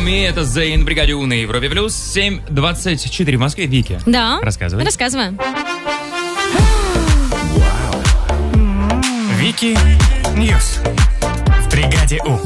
Enemy, это Зейн, Бригадю на Европе Плюс, 7:24 в Москве. Вики, Да. рассказывай. Рассказывай. Вики Ньюс в Бригаде У.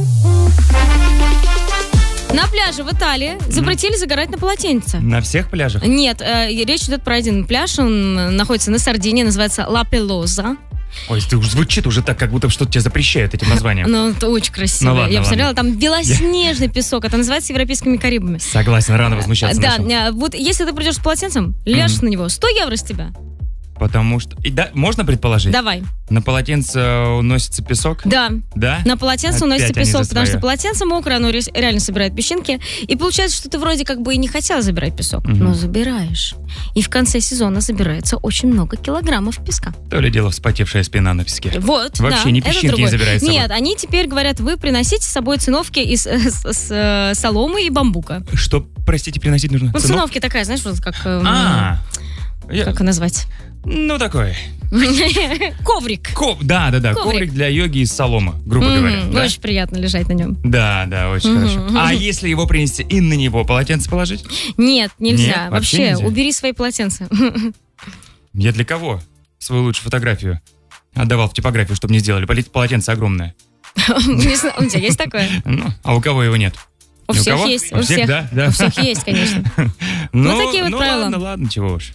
На пляже в Италии запретили загорать на полотенце. На всех пляжах? Нет, речь идет про один пляж, он находится на Сардинии, называется Ла Пелоза. Ой, ты уж звучит уже так, как будто что-то тебе запрещает этим названием. Ну, это очень красиво. Ну, ладно, Я посмотрела, там белоснежный песок, это называется европейскими Карибами. Согласен, рано возмущаться начал. Да, вот если ты придешь с полотенцем, ляжешь на него, 100 евро с тебя. Потому что... Да, можно предположить? Давай. На полотенце уносится песок? Да. Да? На полотенце Опять уносится они песок, за потому свое. что полотенце мокрое, оно реально собирает песчинки. И получается, что ты вроде как бы и не хотела забирать песок, но забираешь. И в конце сезона забирается очень много килограммов песка. То ли дело вспотевшая спина на песке. Вот, Вообще да, ни это песчинки не другое. забирает с собой. Нет, они теперь говорят, вы приносите с собой циновки из соломы и бамбука. Что, простите, приносить нужно? Ну, Циновки? циновки такая, знаешь, вот как... Я- Как назвать? Ну, такой. Коврик. Да. Коврик. Коврик для йоги из соломы, грубо говоря. Да? Очень приятно лежать на нем. Да, очень хорошо. А если его принести и на него полотенце положить? Нет, нельзя. Нет, вообще Вообще, нельзя? убери свои полотенца. Я для кого свою лучшую фотографию отдавал в типографию, чтобы мне сделали? Полотенце огромное. Не знаю, у тебя есть такое? Ну, а у кого его нет? У Ни всех кого? есть. У всех, да? У всех есть, конечно. Ну, такие вот правила. Ладно, чего уж.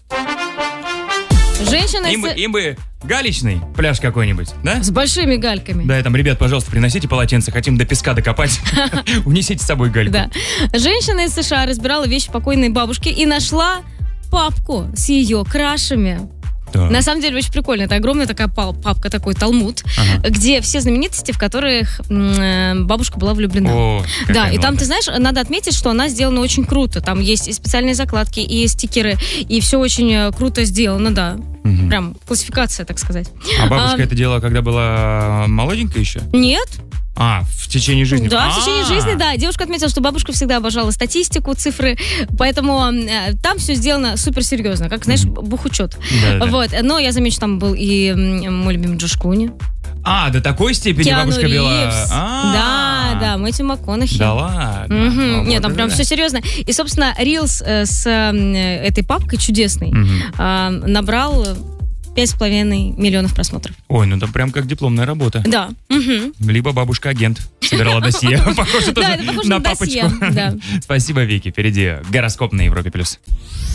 Женщина Им бы галечный пляж какой-нибудь, да? с большими гальками. Да, там, ребят, пожалуйста, приносите полотенце, хотим до песка докопать. Унесите с собой гальку. Да. Женщина из США разбирала вещи покойной бабушки и нашла папку с ее крашами. Да. На самом деле очень прикольно. Это огромная такая папка, такой талмуд, где все знаменитости, в которых бабушка была влюблена. О, Да, какая и там, молодая. ты знаешь, надо отметить, что она сделана очень круто. Там есть и специальные закладки, и стикеры, и все очень круто сделано, да. Прям классификация, так сказать. А бабушка это делала, когда была молоденькая еще? Нет. В течение жизни? Да, в течение жизни, да. Девушка отметила, что бабушка всегда обожала статистику, цифры, поэтому там все сделано суперсерьезно, как, знаешь, бухучет. Да. Вот. Но я замечу, там был и мой любимый Джордж Клуни. До такой степени Киану бабушка вела? Ривз. Да, Мэтью МакКонахи. Да ладно? Мгм. Нет, там прям все серьезно. И, собственно, Рилс с этой папкой чудесной набрал 5,5 миллионов просмотров. Ой, ну это прям как дипломная работа. Да. Мгм. Либо бабушка-агент собирала досье. Похоже Да, тоже это похоже на на досье, папочку. да. Спасибо, Вики. Впереди гороскоп на Европе+.